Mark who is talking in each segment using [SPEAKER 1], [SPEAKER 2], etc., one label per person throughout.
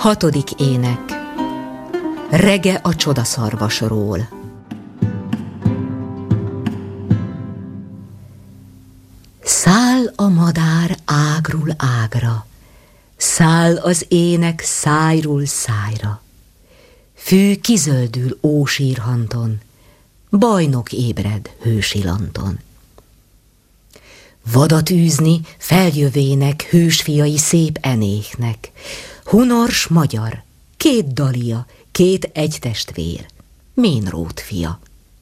[SPEAKER 1] Hatodik ének. Rege a csodaszarvasról. Száll a madár ágról ágra, száll az ének szájról szájra. Fű kizöldül ósírhanton, bajnok ébred hősilanton. Vadat űzni feljövének hősfiai szép enéknek, Hunors magyar, 2 Dalia, 2 egytestvér, Ménrót fia.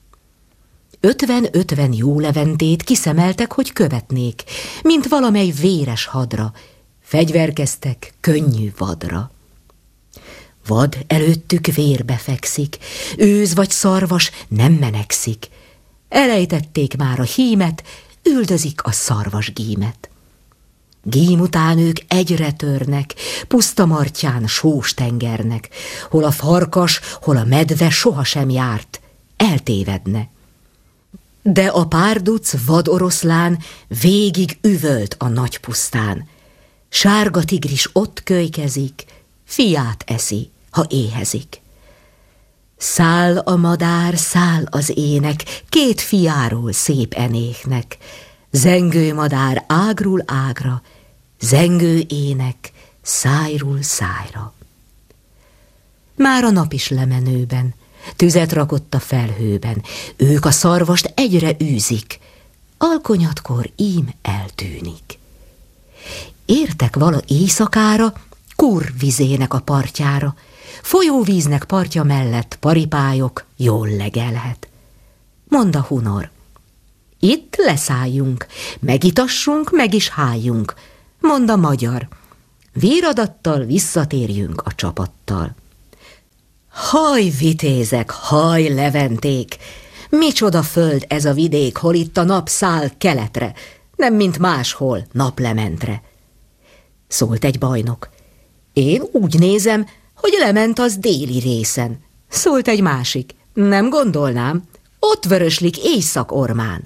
[SPEAKER 1] 50-50 jó leventét kiszemeltek, hogy követnék, mint valamely véres hadra, fegyverkeztek könnyű vadra. Vad előttük vérbe fekszik, őz vagy szarvas nem menekszik, elejtették már a hímet, üldözik a szarvas gímet. Gím után ők egyre törnek, puszta martján sós tengernek, hol a farkas, hol a medve sohasem járt, eltévedne. De a párduc vadoroszlán végig üvölt a nagy pusztán. Sárga tigris ott kölykezik, fiát eszi, ha éhezik. Száll a madár, száll az ének, 2 fiáról szép enéknek, zengő madár ágról ágra, zengő ének szájról szájra. Már a nap is lemenőben, tüzet rakott a felhőben, ők a szarvast egyre űzik, alkonyatkor ím eltűnik. Értek vala éjszakára, Kur vizének a partjára, folyóvíznek partja mellett paripályok jól legelhet. Mond a Hunor: itt leszálljunk, megitassunk, meg is háljunk. Mond a magyar: víradattal visszatérjünk a csapattal. Haj, vitézek, haj, leventék! Micsoda föld ez a vidék, hol itt a nap száll keletre, nem mint máshol naplementre. Szólt egy bajnok: én úgy nézem, hogy lement az déli részen. Szólt egy másik: nem gondolnám, ott vöröslik éjszak-ormán.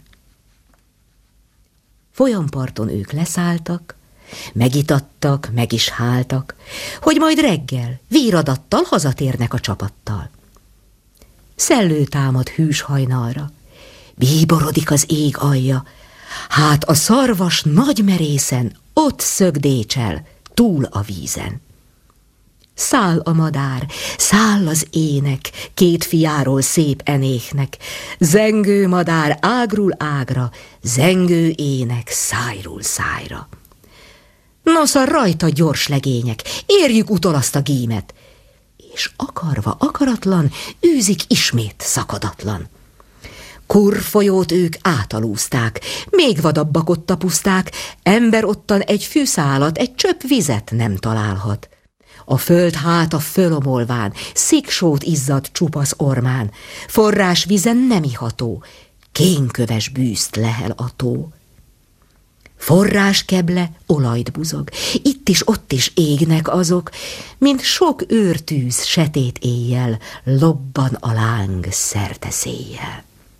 [SPEAKER 1] Folyamparton ők leszálltak, megitattak, meg is háltak, hogy majd reggel víradattal hazatérnek a csapattal. Szellő támad hűs hajnalra, bíborodik az ég alja, hát a szarvas nagy merészen ott szögdécsel túl a vízen. Száll a madár, száll az ének, 2 fiáról szép enéknek, zengő madár ágról ágra, zengő ének szájról szájra. Nosza rajta gyors legények, érjük utol azt a gímet, és akarva akaratlan űzik ismét szakadatlan. Kur folyót ők átalúzták, még vadabbak ott a puszták, ember ottan egy fűszálat, egy csöpp vizet nem találhat. A föld háta fölomolván, sziksót izzad csupasz ormán, forrás vizen nem iható, kénköves bűzt lehel a tó. Forrás keble olajt buzog, itt is ott is égnek azok, mint sok őrtűz setét éjjel, lobban a láng szerte széjjel.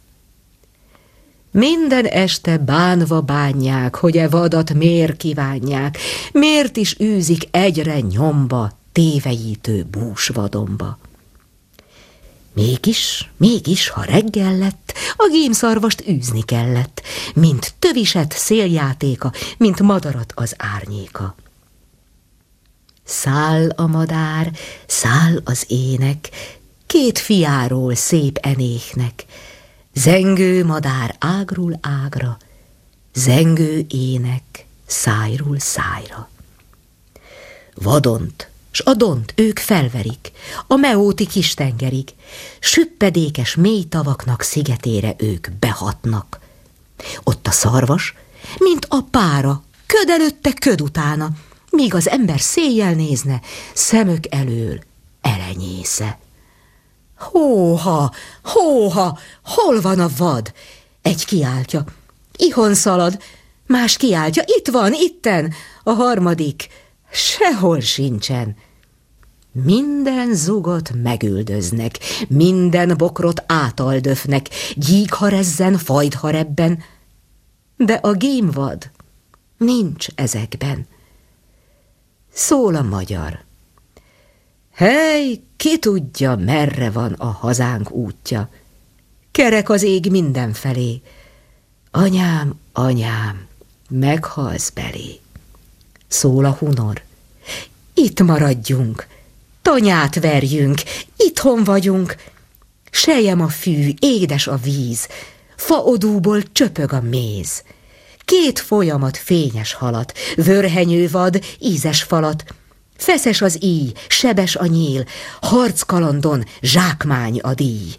[SPEAKER 1] Minden este bánva bánják, hogy e vadat miért kívánják, miért is űzik egyre nyomba, tévejítő búsvadomba. Mégis, ha reggel lett, a gímszarvast űzni kellett, mint töviset széljátéka, mint madarat az árnyéka. Száll a madár, száll az ének, 2 fiáról szép enéknek, zengő madár ágról ágra, zengő ének szájról szájra. Vadont s a dont ők felverik, a meóti kistengerig, süppedékes mély tavaknak szigetére ők behatnak. Ott a szarvas, mint a pára, köd előtte, köd utána, míg az ember széjjel nézne, szemök elől elenyésze. Hóha, hóha, hol van a vad? Egy kiáltja: ihon szalad, más kiáltja: itt van, itten, a harmadik: sehol sincsen. Minden zugot megüldöznek, minden bokrot átaldöfnek, gyík ha rezzen, fajd ha rebben, de a gémvad nincs ezekben. Szól a magyar: Hely, ki tudja, merre van a hazánk útja. Kerek az ég mindenfelé. Anyám, anyám, meghalsz belé. Szól a hunor. Itt maradjunk, tanyát verjünk, itthon vagyunk. Selyem a fű, édes a víz, faodúból csöpög a méz. Két folyamat fényes halat, vörhenyővad, ízes falat. Feszes az íj, sebes a nyíl, harckalandon zsákmány a díj.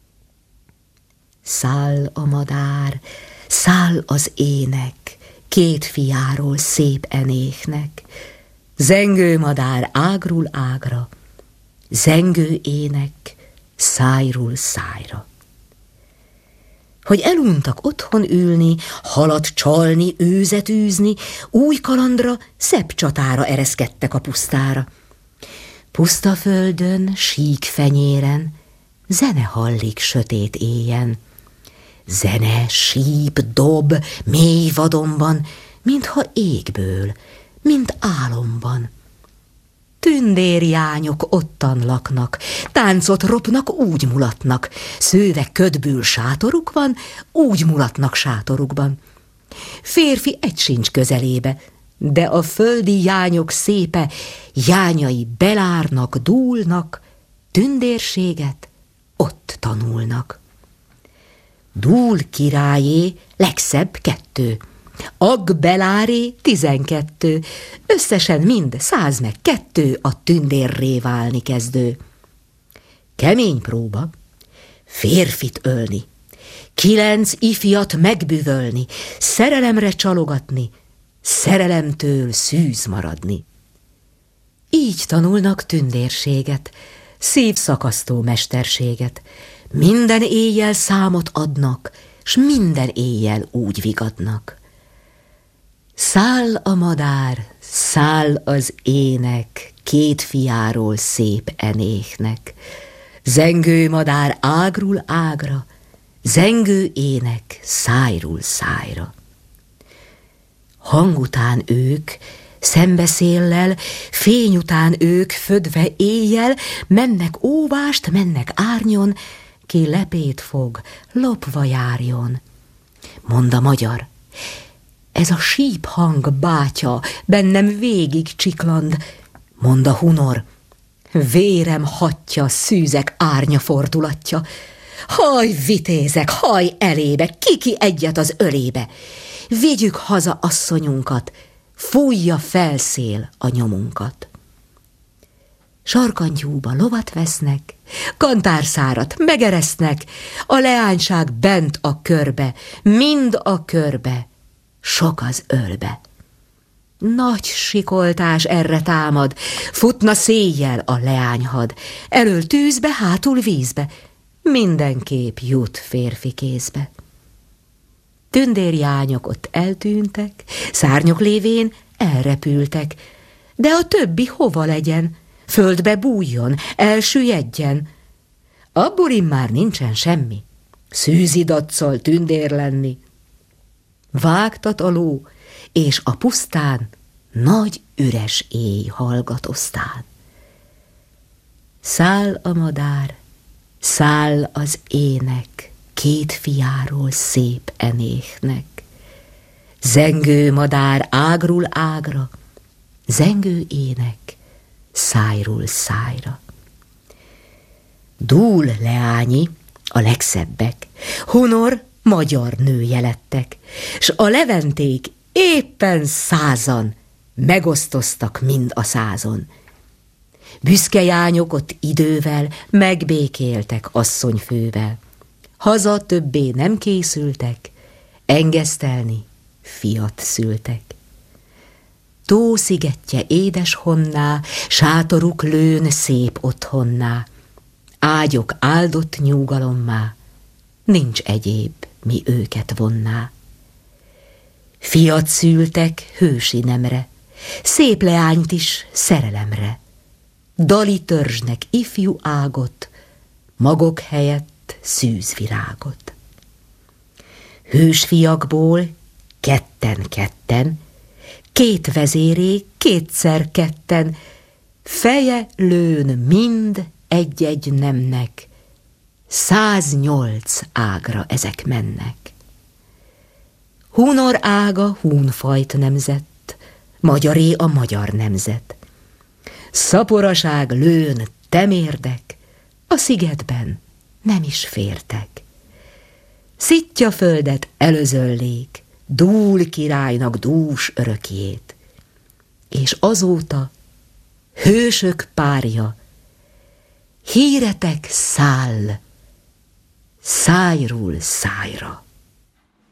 [SPEAKER 1] Száll a madár, száll az ének, két fiáról szép enéknek. Zengő madár ágról ágra, zengő ének szájról szájra. Hogy eluntak otthon ülni, halat csalni, őzet űzni, új kalandra, szebb csatára ereszkedtek a pusztára. Puszta földön, sík fenyéren, zene hallik sötét éjjen. Zene, síp, dob, mély vadonban, mintha égből, mint álomban. Tündérjányok ottan laknak, táncot ropnak, úgy mulatnak, szőve ködből sátoruk van, úgy mulatnak sátorukban. Férfi egy sincs közelébe, de a földi jányok szépe, jányai belárnak, dúlnak, tündérséget ott tanulnak. Dúl királyé legszebb 2, Ag beláré 12, összesen mind 100 meg 2 a tündérré válni kezdő. Kemény próba, férfit ölni, 9 ifjat megbüvölni, szerelemre csalogatni, szerelemtől szűz maradni. Így tanulnak tündérséget, szívszakasztó mesterséget, minden éjjel számot adnak, s minden éjjel úgy vigadnak. Száll a madár, száll az ének, két fiáról szép enéknek. Zengő madár ágról ágra, zengő ének szájról szájra. Hang után ők, szembeszéllel, fény után ők, födve éjjel, mennek óvást, mennek árnyon, ki lepét fog, lopva járjon. Mond a magyar, ez a síp hang bátya, bennem végig csikland. Mond a hunor, vérem hatja, szűzek árnya fordulatja. Haj, vitézek, haj elébe, ki egyet az ölébe. Vigyük haza asszonyunkat, fújja felszél a nyomunkat. Sarkantyúba lovat vesznek, kantárszárat megeresznek, a leányság bent a körbe, mind a körbe, sok az ölbe. Nagy sikoltás erre támad, futna széjjel a leányhad, elől tűzbe, hátul vízbe, mindenképp jut férfi kézbe. Tündérjányok ott eltűntek, szárnyok lévén elrepültek, de a többi hova legyen? Földbe bújjon, elsüllyedjen. Abból immár nincsen semmi, szűzidatszal tündér lenni. Vágtat a ló, és a pusztán nagy üres éj hallgat osztán. Száll a madár, száll az ének, két fiáról szép enéknek. Zengő madár ágról ágra, zengő ének szájról szájra. Dúl leányi, a legszebbek, honor magyar nője lettek, s a leventék éppen 100-an megosztoztak mind a 100-on. Büszke jányok ott idővel megbékéltek asszonyfővel. Haza többé nem készültek, engesztelni fiat szültek. Tó szigetje édes honná, sátoruk lőn szép otthonná, ágyok áldott nyugalommá, nincs egyéb, mi őket vonná. Fiat szültek hősi nemre, szép leányt is szerelemre, dali törzsnek ifjú ágot, magok helyett szűzvirágot. Hősfiakból ketten-ketten, két vezéré kétszer-ketten, feje lőn mind egy-egy nemnek, 108 ágra ezek mennek. Hunor ága húnfajt nemzett, magyaré a magyar nemzet. Szaporaság lőn temérdek, a szigetben nem is fértek. Szitja földet előzöllék, Dúl királynak dús örökjét, és azóta hősök párja, híretek száll, szájról szájra.